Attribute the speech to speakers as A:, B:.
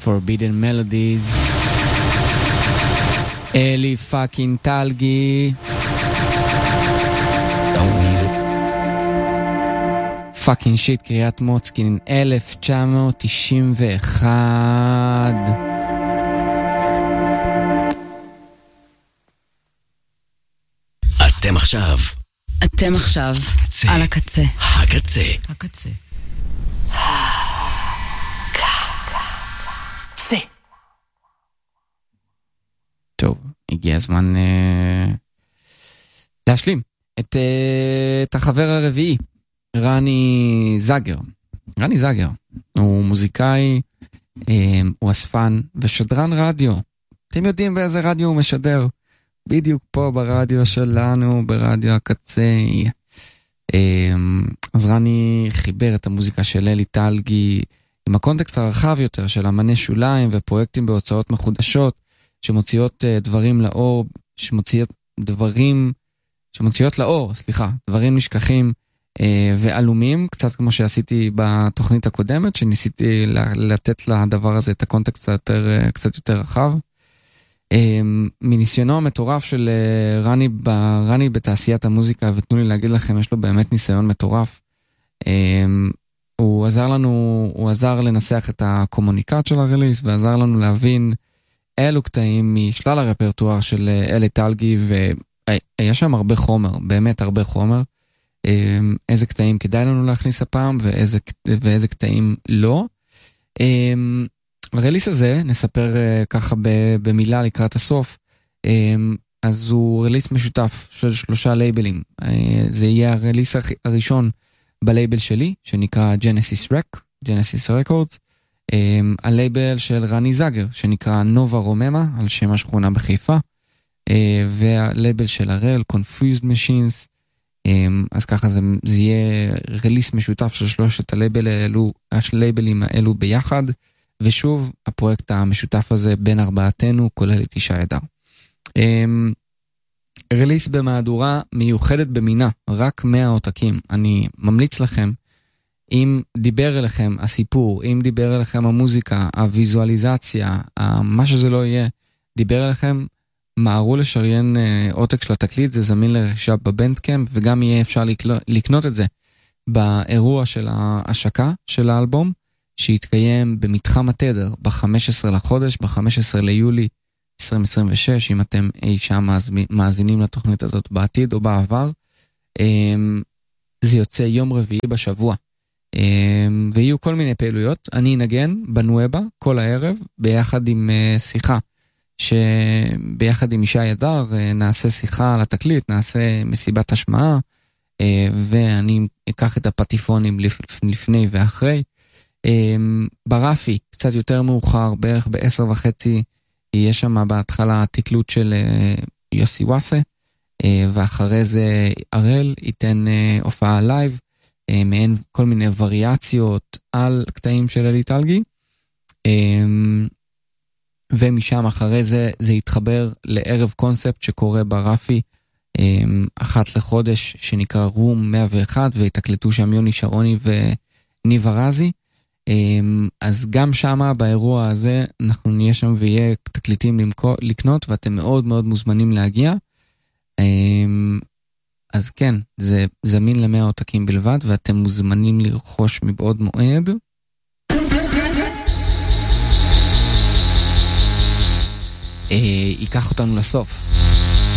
A: Forbidden Melodies. אלי פאקינג טלגי. פאקינג שיט, קריית מוצקין, 1991.
B: אתם עכשיו על הקצה. הקצה.
A: טוב, הגיע הזמן להשלים את החבר הרביעי, רני זגר. רני זגר הוא מוזיקאי, הוא אספן ושדרן רדיו. אתם יודעים באיזה רדיו הוא משדר? בדיוק פה ברדיו שלנו, ברדיו הקצה. אז רני חיבר את המוזיקה של אלי טלגי עם הקונטקסט הרחב יותר של אמני שוליים ופרויקטים בהוצאות מחודשות שמוציאות דברים לאור, דברים נשכחים ואלומים, קצת כמו שעשיתי בתוכנית הקודמת, שניסיתי לתת לדבר הזה את הקונטקסט קצת יותר רחב. מניסיונו המטורף של רני בתעשיית המוזיקה, ותנו לי להגיד לכם, יש לו באמת ניסיון מטורף. הוא עזר לנסח את הקומוניקט של הריליס, ועזר לנו להבין אילו קטעים משלל הרפרטואר של אלי טלגי, והיה שם הרבה חומר, באמת הרבה חומר. איזה קטעים כדאי לנו להכניס הפעם, ואיזה קטעים לא. הריליס הזה, נספר ככה במילה לקראת הסוף, אז הוא ריליס משותף של 3 לייבלים. זה יהיה הריליס הראשון בלייבל שלי, שנקרא Genesis Records, הלייבל של רני זגר, שנקרא נובה רוממה, על שם השכונה בחיפה, והלייבל של הראל, Confused Machines. אז ככה זה יהיה ריליס משותף של 3 הלייבלים האלו ביחד, ושוב, הפרויקט המשותף הזה בין ארבעתנו, כולל את ישי אדר. ריליס במהדורה מיוחדת במינה, רק 100 עותקים. אני ממליץ לכם, אם דיבר אליכם הסיפור, אם דיבר אליכם המוזיקה, הוויזואליזציה, מה שזה לא יהיה, דיבר אליכם, מהרו לשריין עותק של התקליט, זה זמין לרכישה בבנדקאמפ, וגם יהיה אפשר לקנות את זה באירוע של ההשקה של האלבום, שיתקיים במתחם התדר ב-15 לחודש, ב-15 ליולי 2026, אם אתם אי שם מאזינים לתוכנית הזאת בעתיד או בעבר. זה יוצא יום רביעי בשבוע, ויהיו כל מיני פעילויות. אני אנגן בנואבה כל הערב, ביחד עם שיחה, שביחד עם ישי אדר נעשה שיחה על התקליט, נעשה מסיבת השמעה, ואני אקח את הפטיפונים לפני ואחרי. ברפי, קצת יותר מאוחר, בערך ב10:30, יהיה שם בהתחלה תקלוט של יוסי וואסה, ואחרי זה ארל ייתן הופעה לייב, מעין כל מיני וריאציות על קטעים של אלי טלגי, ומשם אחרי זה יתחבר לערב קונספט שקורה ברפי, 1 לחודש, שנקרא רום 101, והתקלטו שם יוני שרוני וניב הרזי. אז גם שמה באירוע הזה אנחנו נהיה שם ויהיה תקליטים לקנות, ואתם מאוד מאוד מוזמנים להגיע. אז כן, זה זמין ל100 עותקים בלבד, ואתם מוזמנים לרכוש מבעוד מועד. ייקח אותנו לסוף.